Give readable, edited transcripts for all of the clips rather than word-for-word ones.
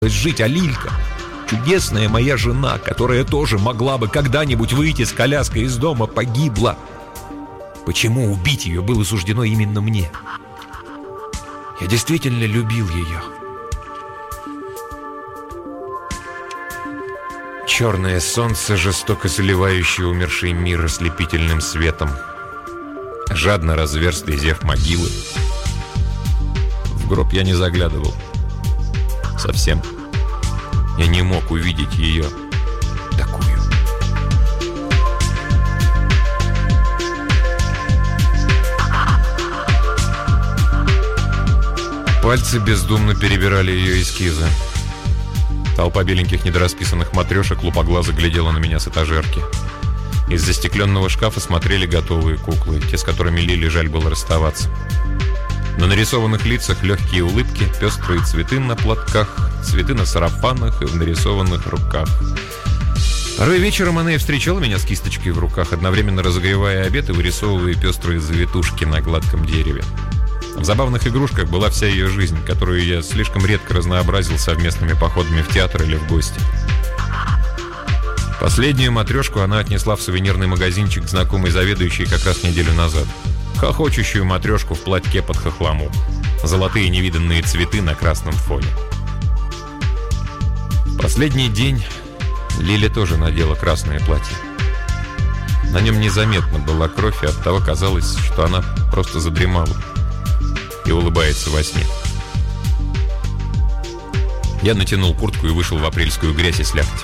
жить, а Лилька, чудесная моя жена, которая тоже могла бы когда-нибудь выйти с коляской из дома, погибла. Почему убить ее было суждено именно мне? Я действительно любил ее. Черное солнце, жестоко заливающее умерший мир ослепительным светом. Жадно разверстый зев могилы. В гроб я не заглядывал. Совсем. Я не мог увидеть ее такую. Пальцы бездумно перебирали ее эскизы. Толпа беленьких недорасписанных матрешек лупоглазо глядела на меня с этажерки. Из застекленного шкафа смотрели готовые куклы, те, с которыми Лиле жаль было расставаться. На нарисованных лицах легкие улыбки, пестрые цветы на платках, цветы на сарафанах и в нарисованных руках. Порой вечером она и встречала меня с кисточкой в руках, одновременно разогревая обед и вырисовывая пестрые завитушки на гладком дереве. В забавных игрушках была вся ее жизнь, которую я слишком редко разнообразил совместными походами в театр или в гости. Последнюю матрешку она отнесла в сувенирный магазинчик к знакомой заведующей как раз неделю назад. Хохочущую матрешку в платке под хохлому. Золотые невиданные цветы на красном фоне. В последний день Лиля тоже надела красное платье. На нем незаметно была кровь, и оттого казалось, что она просто задремала и улыбается во сне. Я натянул куртку и вышел в апрельскую грязь и слякоть.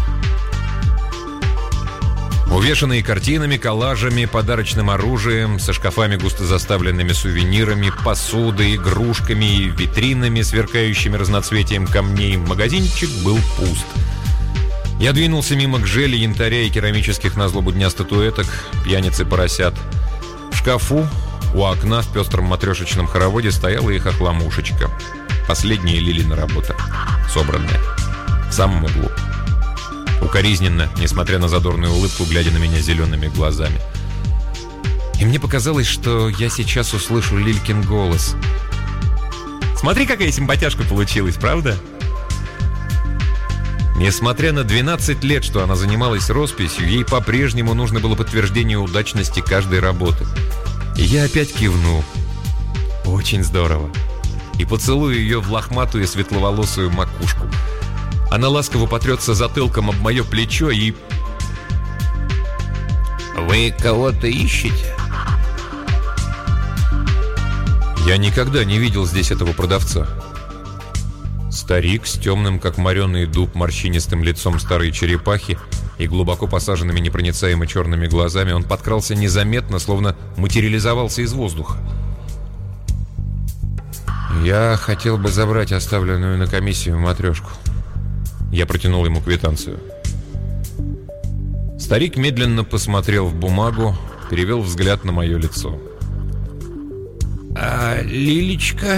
Увешанные картинами, коллажами, подарочным оружием, со шкафами, густо заставленными сувенирами, посудой, игрушками и витринами, сверкающими разноцветием камней, магазинчик был пуст. Я двинулся мимо гжели, янтаря и керамических на злобу дня статуэток, пьяниц и поросят. В шкафу у окна в пестром матрешечном хороводе стояла их хохломушечка. Последняя Лилина работа, собранная, в самом углу. Укоризненно, несмотря на задорную улыбку, глядя на меня зелеными глазами. И мне показалось, что я сейчас услышу Лилькин голос. «Смотри, какая симпатяшка получилась, правда?» Несмотря на 12 лет, что она занималась росписью, ей по-прежнему нужно было подтверждение удачности каждой работы. И я опять кивнул. Очень здорово. И поцелую ее в лохматую светловолосую макушку. Она ласково потрется затылком об мое плечо и... «Вы кого-то ищете?» Я никогда не видел здесь этого продавца. Старик с темным, как мореный дуб, морщинистым лицом старой черепахи и глубоко посаженными непроницаемо черными глазами, он подкрался незаметно, словно материализовался из воздуха. «Я хотел бы забрать оставленную на комиссию матрешку». Я протянул ему квитанцию. Старик медленно посмотрел в бумагу, перевел взгляд на мое лицо. «А Лилечка?»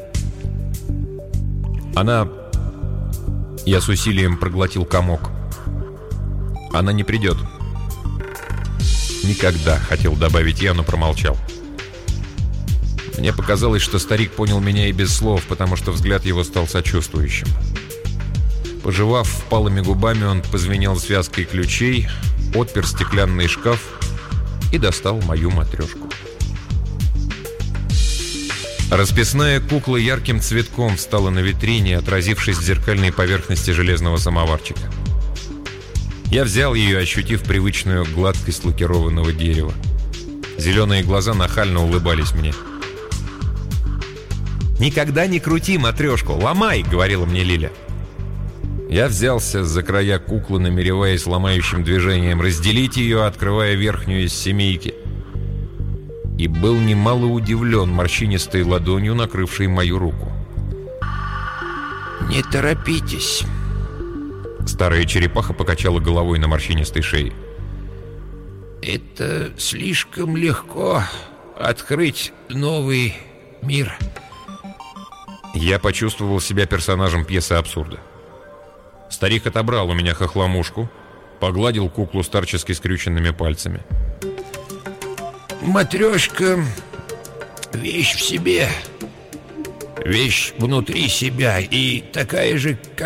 Она... Я с усилием проглотил комок. «Она не придет». «Никогда», — хотел добавить я, но промолчал. Мне показалось, что старик понял меня и без слов, потому что взгляд его стал сочувствующим. Пожевав впалыми губами, он позвенел связкой ключей, отпер стеклянный шкаф и достал мою матрешку. Расписная кукла ярким цветком встала на витрине, отразившись в зеркальной поверхности железного самоварчика. Я взял ее, ощутив привычную гладкость лакированного дерева. Зеленые глаза нахально улыбались мне. «Никогда не крути матрешку, ломай!» — говорила мне Лиля. Я взялся за края куклы, намереваясь ломающим движением разделить ее, открывая верхнюю из семейки. И был немало удивлен морщинистой ладонью, накрывшей мою руку. «Не торопитесь». Старая черепаха покачала головой на морщинистой шее. «Это слишком легко открыть новый мир». Я почувствовал себя персонажем пьесы абсурда. Старик отобрал у меня хохломушку, погладил куклу старчески скрюченными пальцами. «Матрешка — вещь в себе». Вещь внутри себя и такая же,